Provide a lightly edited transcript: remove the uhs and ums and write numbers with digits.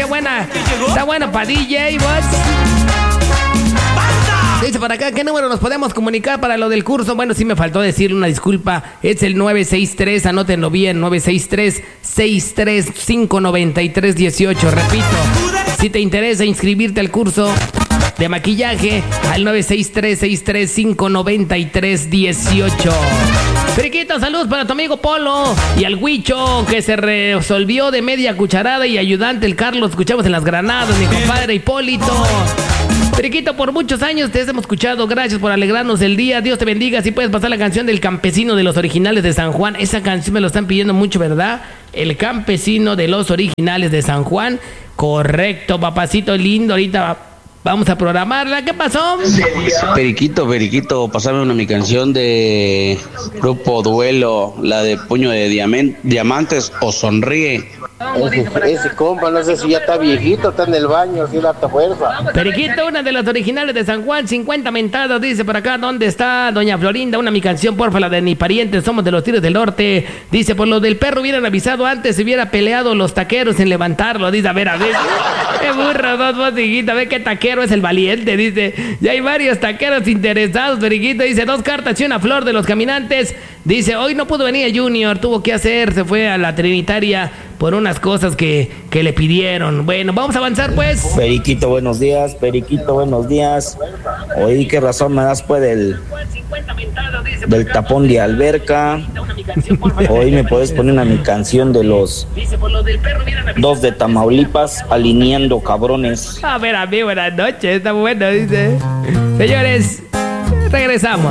qué buena. Está bueno para DJ, bots. Dice por acá, ¿qué número nos podemos comunicar para lo del curso? Bueno, sí me faltó decirle una disculpa. Es el 963, anótenlo bien, 963-635-9318. Repito, si te interesa inscribirte al curso de maquillaje, al 963-635-9318. Periquito, saludos para tu amigo Polo y al Huicho, que se resolvió de media cucharada, y ayudante el Carlos, escuchamos en Las Granadas, mi compadre Hipólito. Periquito, por muchos años te hemos escuchado, gracias por alegrarnos el día, Dios te bendiga. Si puedes pasar la canción del Campesino de los Originales de San Juan, esa canción me lo están pidiendo mucho, ¿verdad? El Campesino de los Originales de San Juan, correcto, papacito lindo, ahorita vamos a programarla. ¿Qué pasó? Periquito, pasame mi canción de Grupo Duelo, la de Puño de Diamantes o Sonríe. Ese compa, no sé si ya está viejito, está en el baño, si da harta fuerza. Periquito, una de las Originales de San Juan, 50 mentadas, dice por acá, ¿dónde está Doña Florinda? Una mi canción, porfa, la de Ni Parientes, somos de los Tigres del Norte. Dice, por lo del perro hubieran avisado antes, se hubiera peleado los taqueros en levantarlo. Dice, a ver, qué burro, dos hijita, ve qué taquero es el valiente, dice. Ya hay varios taqueros interesados, Periquito. Dice, 2 cartas y una flor de los caminantes. Dice, hoy no pudo venir Junior, tuvo que hacer, se fue a la Trinitaria por unas cosas que le pidieron. Bueno, vamos a avanzar pues. Periquito, buenos días. Oí qué razón me das pues del tapón de alberca. Hoy me puedes poner mi canción de los 2 de Tamaulipas, alineando cabrones. A ver, buenas noches, está bueno, dice. Señores, regresamos.